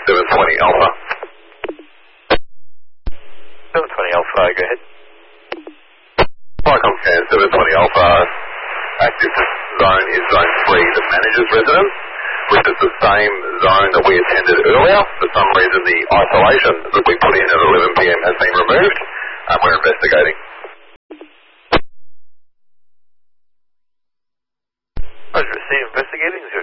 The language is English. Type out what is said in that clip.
720 Alpha. 720 Alpha, go ahead. Viacom scan 720 Alpha. Active zone is zone 3, the manager's residence, which is the same zone that we attended earlier. For some reason, the isolation that we put in at 11 PM has been removed, and we're investigating. Roger, receive investigating